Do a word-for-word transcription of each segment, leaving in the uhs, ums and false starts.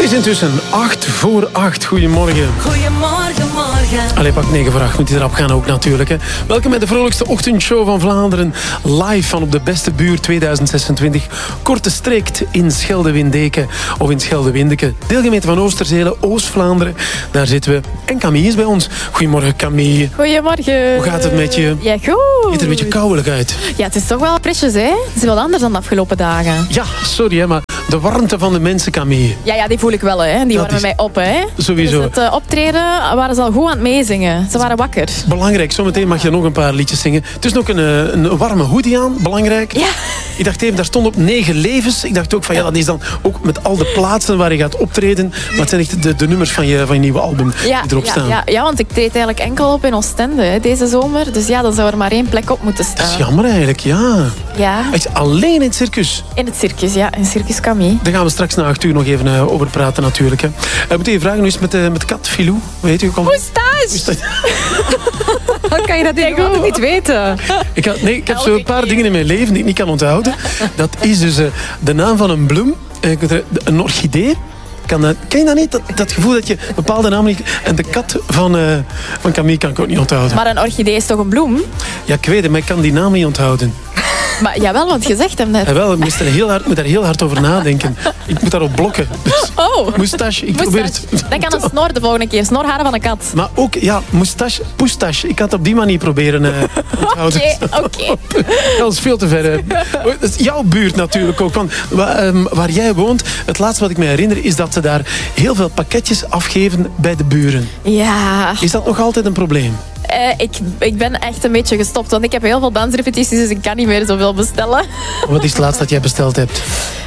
is intussen acht voor acht. Goedemorgen. Goedemorgen, morgen. Allee, pak negen voor acht moet je erop gaan ook natuurlijk. Hè. Welkom bij de vrolijkste ochtendshow van Vlaanderen. Live van op de Beste Buur tweeduizend zesentwintig. Korte Streekt in Schelde-Windeke of in Schelde-Windeke. Deelgemeente van Oosterzele, Oost-Vlaanderen. Daar zitten we. En Camille is bij ons. Goedemorgen, Camille. Goedemorgen. Hoe gaat het met je? Ja, goed. Je ziet er een beetje koudelijk uit. Ja, het is toch wel frisjes, hè? Het is wel anders dan de afgelopen dagen. Ja, sorry, hè, maar de warmte van de mensen, Camille. Ja, ja, die voel ik wel, hè. Die Dat warmen is mij op, hè. sowieso. Dus het uh, optreden waren ze al goed aan het meezingen. Ze waren wakker. Belangrijk, zometeen mag je nog een paar liedjes zingen. Het is nog een, uh, een warme hoodie aan, belangrijk. Ja. Ik dacht even, daar stond op negen levens. Ik dacht ook van, ja, dat is dan ook met al de plaatsen waar je gaat optreden. Maar het zijn echt de, de nummers van je, van je nieuwe album Ja, die erop ja, staan. ja, ja, want ik treed eigenlijk enkel op in Oostende hè, deze zomer. Dus ja, dan zou er maar één plek op moeten staan. Dat is jammer eigenlijk, ja. Ja, Echt alleen in het circus. in het circus, ja. In Circus Camille. Daar gaan we straks na acht uur nog even uh, over praten natuurlijk. Hè. Uh, moet even vragen, hoe is het met, uh, met kat, Filou? Hoe heet u ook al? Moustache! Hoe kan je dat Ja, altijd goed. niet weten? Ik, had, nee, ik heb Elke zo een paar keer. dingen in mijn leven die ik niet kan onthouden. Dat is dus uh, de naam van een bloem. Uh, ik weet er- een orchidee. Kan, dat, ken je dat niet? Dat, dat gevoel dat je bepaalde namen niet... En de kat van, uh, van Camille kan ik ook niet onthouden. Maar een orchidee is toch een bloem? Ja, ik weet het, maar ik kan die naam niet onthouden. Maar jawel, want je zegt hem net. En wel, ik moest er heel hard, moet daar heel hard over nadenken. Ik moet daarop blokken. Dus, Oh, moustache, ik probeer het. moustache. Denk aan een snor de volgende keer. Snorharen van een kat. Maar ook, ja, moustache, poestache. Ik had het op die manier proberen uh, onthouden. Oké, oké. Dat is veel te ver. hè. Dat is jouw buurt natuurlijk ook. Want wa- ehm, waar jij woont, het laatste wat ik me herinner is dat ze daar heel veel pakketjes afgeven bij de buren. Ja, Is dat nog altijd een probleem? eh, ik, ik ben echt een beetje gestopt. Want ik heb heel veel dansrepetities, dus ik kan niet meer zoveel bestellen. Wat is het laatste dat jij besteld hebt?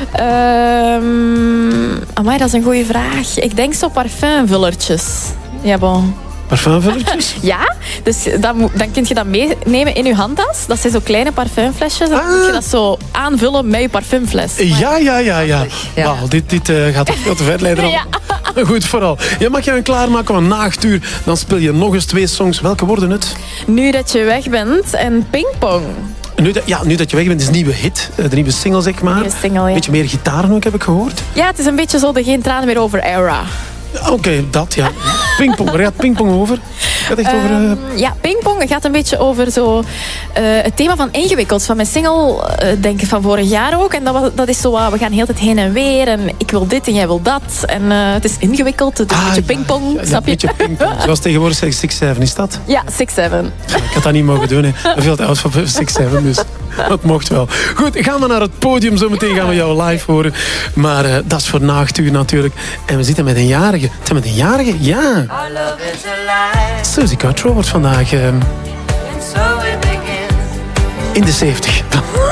Ehm amai, dat is een goede vraag. Ik denk zo parfumvullertjes. Ja, bon. Parfumvullertjes? Ja, dus dan, moet- dan kun je dat meenemen in je handtas. Dat zijn zo kleine parfumflesjes. Dan Ah. moet je dat zo aanvullen met je parfumfles. Ja, ja, ja, ja. Ja. Wauw, dit, dit eh, gaat toch veel te ver leiden. Ja. Goed, vooral. Je mag je aan klaarmaken, want na acht uur dan speel je nog eens twee songs. Welke worden het? Nu dat je weg bent en pingpong. Nu dat, ja, nu dat je weg bent, is een nieuwe hit. eh, De nieuwe single, zeg maar. Nieuwe single, ja. Beetje meer gitaren ook, heb ik gehoord. Ja, het is een beetje zo de geen tranen meer over era. Oké, dat, ja. Pingpong, waar gaat pingpong over? Gaat echt over... eh, Ehm, ja, pingpong gaat een beetje over zo, eh, het thema van ingewikkeld. Van mijn single, eh, denk ik, van vorig jaar ook. En dat, was, dat is zo, ah, we gaan heel de tijd heen en weer. En ik wil dit en jij wil dat. En eh, het is ingewikkeld. Het is een beetje ja, pingpong, ja, ja, snap je? Een beetje pingpong. Zoals tegenwoordig zeg six seven, is dat? Ja, six seven. Ja, ik had dat niet mogen doen. Hè. Ik ben veel te oud voor six seven, dus dat mocht wel. Goed, gaan we naar het podium. Zometeen gaan we jou live horen. Maar eh, dat is voor na acht uur natuurlijk. En we zitten met een jarige. Het zijn met een jarige? Ja. Our love is alive, Suzy Quatro wordt vandaag eh, and so it begins. in de zeventig.